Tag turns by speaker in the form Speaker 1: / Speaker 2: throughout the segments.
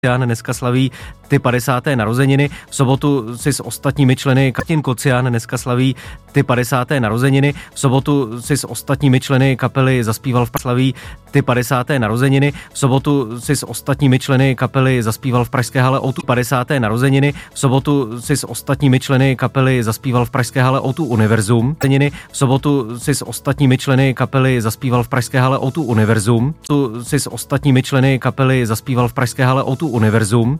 Speaker 1: Kocián dneska slaví ty 50. narozeniny. V sobotu si s ostatními členy Martin Kocián dneska slaví ty 50. narozeniny. V sobotu si s ostatními členy kapely zaspíval slaví ty 50. narozeniny. V sobotu si s ostatními členy kapely zaspíval v pražské hale O2 50. narozeniny. V sobotu si s ostatními členy kapely zaspíval v pražské hale O2 Univerzum. V sobotu si s ostatními členy kapely zaspíval v pražské hale O2 Univerzum. Tu si s ostatními členy kapely zaspíval v pražské hale O2 Univerzum.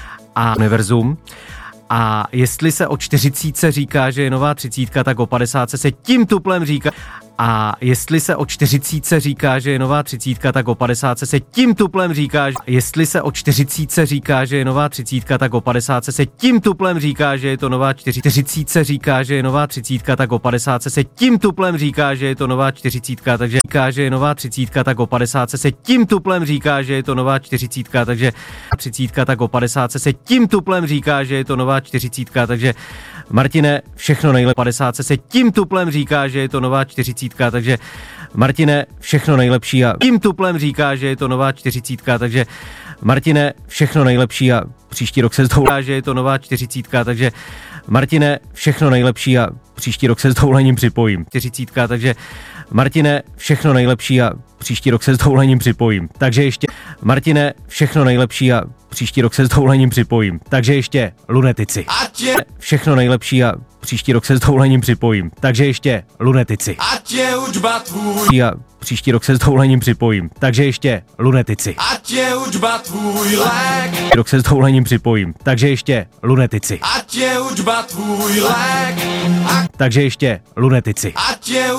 Speaker 1: A jestli se o 40 říká, že je nová 30, tak o 50 se tím tuplem říká. A jestli se o 40 říká, že je nová 30, tak o 50 se tím tuplem říká. Jestli se o 40 říká, že je nová 30, tak o 50 se tím tuplem říká, že je to nová 40 říká, že je nová 30, tak o 50 se tím tuplem říká, že je to nová 40, takže říká, že je nová 30, tak o 50 se tím tuplem říká, že je to nová 40, takže 30, tak o 50 se tím tuplem říká, že je to nová 40, takže Martine, všechno nejlepší. 50 se tím tuplem říká, že je to nová 40, takže Martine, všechno nejlepší a tím tuplem říká, že je to nová 40, takže Martine, všechno nejlepší a příští rok se zdoulá, že je to nová 40, takže Martine, všechno nejlepší a příští rok se s dovolením připojím. 40, takže Martine, všechno nejlepší a příští rok se s dovolením připojím. Takže ještě Martine, všechno nejlepší a příští rok se s dovolením připojím. Takže ještě Lunetici. Všechno nejlepší a příští rok se s dovolením připojím. Takže ještě Lunetici.
Speaker 2: Ať je učba tvůj.
Speaker 1: A příští rok se s dovolením připojím. Takže ještě Lunetici.
Speaker 2: Ať je učba tvůj lék.
Speaker 1: Rok se s dovolením připojím. Takže ještě Lunetici.
Speaker 2: Ať je učba tvůj lék.
Speaker 1: Takže ještě Lunetici.
Speaker 2: Ať je